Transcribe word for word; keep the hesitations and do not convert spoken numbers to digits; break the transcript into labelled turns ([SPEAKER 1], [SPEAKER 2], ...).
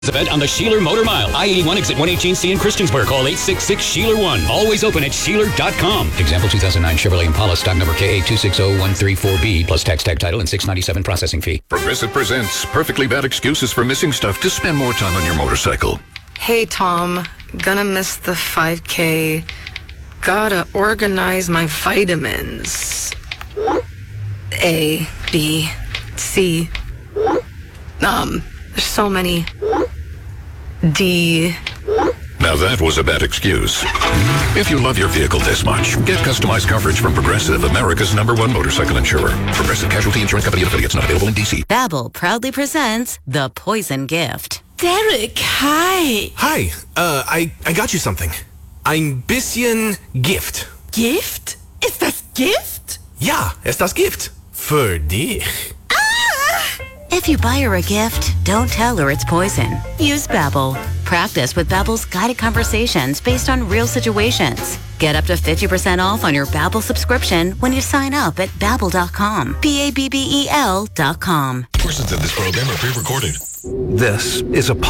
[SPEAKER 1] Event on the Sheeler Motor Mile. I eighty-one exit one eighteen C in Christiansburg. Call eight six six Sheeler one. Always open at Sheeler dot com. Example two thousand nine Chevrolet Impala stock number K A two six zero one three four B plus tax tag title and six ninety-seven processing fee.
[SPEAKER 2] Progressive presents perfectly bad excuses for missing stuff to spend more time on your motorcycle.
[SPEAKER 3] Hey, Tom. Gonna miss the five K. Gotta organize my vitamins. A, B, C. Um, there's so many. D.
[SPEAKER 2] Now that was a bad excuse. If you love your vehicle this much, get customized coverage from Progressive, America's number one motorcycle insurer. Progressive Casualty Insurance Company and affiliates, not available in D C.
[SPEAKER 4] Babbel proudly presents The Poison Gift.
[SPEAKER 5] Derek, hi.
[SPEAKER 6] Hi, uh, I, I got you something. Ein bisschen Gift.
[SPEAKER 5] Gift? Ist das Gift?
[SPEAKER 6] Ja, ist das Gift. Für dich.
[SPEAKER 4] If you buy her a gift, don't tell her it's poison. Use Babbel. Practice with Babbel's guided conversations based on real situations. Get up to fifty percent off on your Babbel subscription when you sign up at Babbel dot com. B A B B E L dot com.
[SPEAKER 7] Portions of this program are pre-recorded.
[SPEAKER 8] This is a